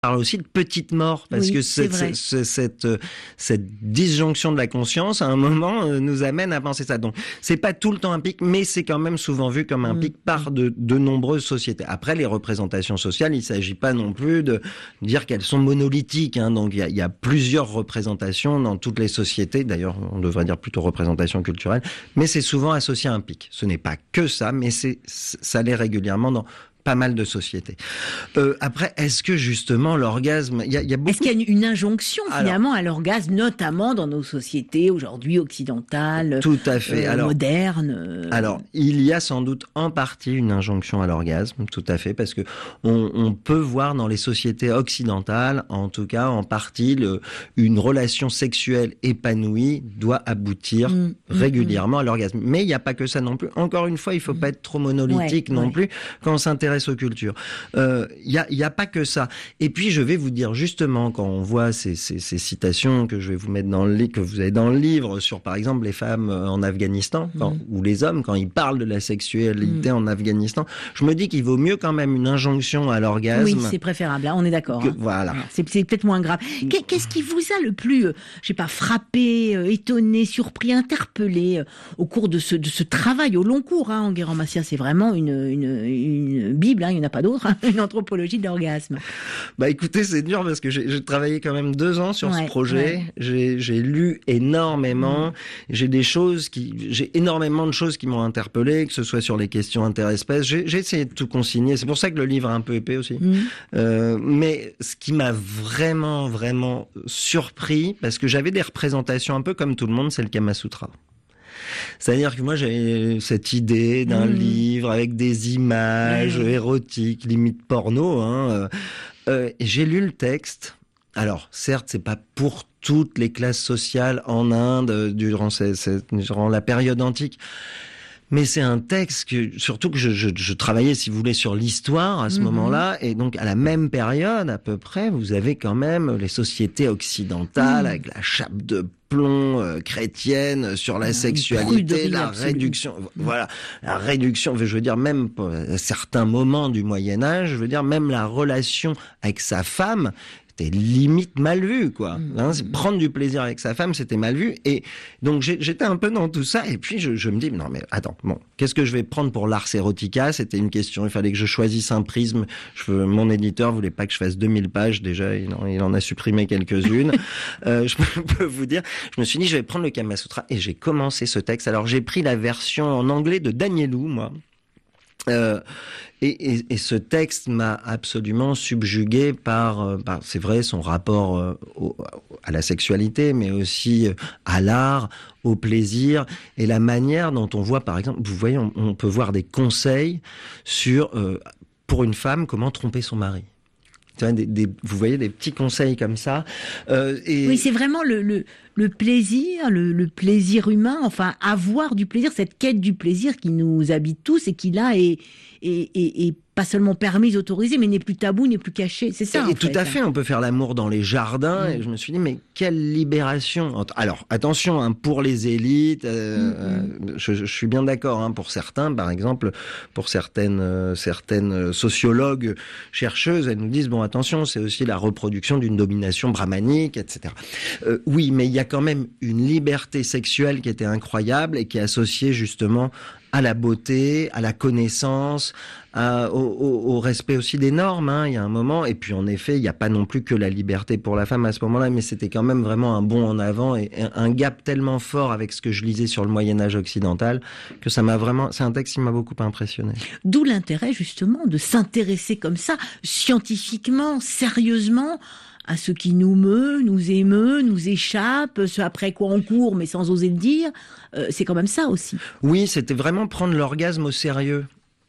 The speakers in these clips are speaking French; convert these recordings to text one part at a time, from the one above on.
parle aussi de petite mort, parce Oui, que c'est vrai. cette disjonction de la conscience, à un moment, nous amène à penser ça. Donc, c'est pas tout le temps un pic, mais c'est quand même souvent vu comme un pic par de nombreuses sociétés. Après, les représentations sociales, il s'agit pas non plus de dire qu'elles sont monolithiques, hein. Donc, il y a plusieurs représentations dans toutes les sociétés. D'ailleurs, on devrait dire plutôt représentation culturelle, mais c'est souvent associé à un pic. Ce n'est pas que ça, mais ça l'est régulièrement dans pas mal de sociétés. Après, est-ce que justement l'orgasme, il y a beaucoup... Est-ce qu'il y a une injonction finalement à l'orgasme, notamment dans nos sociétés aujourd'hui occidentales, tout à fait. modernes Alors, il y a sans doute en partie une injonction à l'orgasme, tout à fait, parce que on peut voir dans les sociétés occidentales, en tout cas en partie, une relation sexuelle épanouie doit aboutir régulièrement à l'orgasme. Mais il n'y a pas que ça non plus. Encore une fois, il faut pas être trop monolithique non plus quand on s'intéresse aux cultures. Il y a pas que ça. Et puis je vais vous dire justement, quand on voit ces citations que je vais vous mettre dans le livre, que vous avez dans le livre, sur par exemple les femmes en Afghanistan, ou les hommes quand ils parlent de la sexualité en Afghanistan, je me dis qu'il vaut mieux quand même une injonction à l'orgasme. Oui, c'est préférable. Là, on est d'accord. Voilà. C'est peut-être moins grave. Qu'est-ce qui vous a le plus, je sais pas, frappé, étonné, surpris, interpellé au cours de ce travail au long cours, hein, Enguerrand Macias, c'est vraiment une Bible, hein, il n'y en a pas d'autre, hein, une anthropologie de l'orgasme. Bah écoutez, c'est dur parce que j'ai travaillé quand même 2 ans sur ce projet. J'ai lu énormément. J'ai énormément de choses qui m'ont interpellé, que ce soit sur les questions interespèces. J'ai essayé de tout consigner. C'est pour ça que le livre est un peu épais aussi. Mais ce qui m'a vraiment, vraiment surpris, parce que j'avais des représentations un peu comme tout le monde, c'est le Kama Sutra. C'est-à-dire que moi, j'avais cette idée d'un livre avec des images érotiques, limite porno, hein. Et j'ai lu le texte. Alors, certes, c'est pas pour toutes les classes sociales en Inde durant la période antique. Mais c'est un texte surtout que je travaillais, si vous voulez, sur l'histoire à ce moment-là. Et donc, à la même période, à peu près, vous avez quand même les sociétés occidentales avec la chape de plomb chrétienne sur la sexualité, la réduction, voilà, la réduction, je veux dire, même à certains moments du Moyen-Âge, je veux dire, même la relation avec sa femme, c'était limite mal vu, quoi. Prendre du plaisir avec sa femme, c'était mal vu. Et donc, j'étais un peu dans tout ça. Et puis, je me dis, non, mais attends, bon, qu'est-ce que je vais prendre pour l'Ars Erotica? C'était une question. Il fallait que je choisisse un prisme. Mon éditeur voulait pas que je fasse 2000 pages. Déjà, il en a supprimé quelques-unes. Je peux vous dire, je me suis dit, je vais prendre le Kama Sutra. Et j'ai commencé ce texte. Alors, j'ai pris la version en anglais de Danielou, moi. Et ce texte m'a absolument subjugué par c'est vrai, son rapport à la sexualité, mais aussi à l'art, au plaisir, et la manière dont on voit, par exemple, vous voyez, on peut voir des conseils sur, pour une femme, comment tromper son mari. Vous voyez des petits conseils comme ça. Oui, c'est vraiment le plaisir, le plaisir humain, enfin avoir du plaisir, cette quête du plaisir qui nous habite tous et qui là est pas seulement permise, autorisée, mais n'est plus tabou, n'est plus caché. C'est ça. Et tout à fait, on peut faire l'amour dans les jardins. Et je me suis dit, mais quelle libération. Alors, attention, hein, pour les élites, je suis bien d'accord, hein, pour certains, par exemple, pour certaines sociologues, chercheuses, elles nous disent, bon, attention, c'est aussi la reproduction d'une domination brahmanique, etc. Oui, mais il y a quand même une liberté sexuelle qui était incroyable et qui est associée justement à la beauté, à la connaissance, au respect aussi des normes, hein. Il y a un moment, et puis en effet, il n'y a pas non plus que la liberté pour la femme à ce moment-là, mais c'était quand même vraiment un bond en avant et un gap tellement fort avec ce que je lisais sur le Moyen-Âge occidental que c'est un texte qui m'a beaucoup impressionné. D'où l'intérêt justement de s'intéresser comme ça, scientifiquement, sérieusement, à ce qui nous meut, nous émeut, nous échappe, ce après quoi on court mais sans oser le dire. C'est quand même ça aussi. Oui, c'était vraiment prendre l'orgasme au sérieux.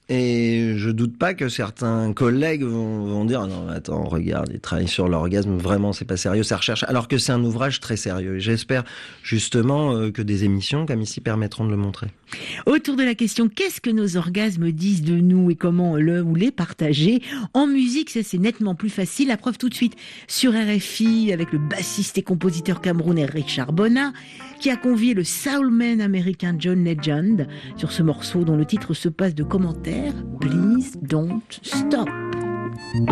Et je doute pas que certains collègues vont dire non, attends, regarde, il travaille sur l'orgasme, vraiment c'est pas sérieux, ça recherche, alors que c'est un ouvrage très sérieux. Et j'espère justement que des émissions comme ici permettront de le montrer. Autour de la question qu'est-ce que nos orgasmes disent de nous et comment le ou les partager en musique, ça c'est nettement plus facile. La preuve tout de suite sur RFI avec le bassiste et compositeur camerounais Richard Bona qui a convié le soulman américain John Legend sur ce morceau dont le titre se passe de commentaires Please Don't Stop.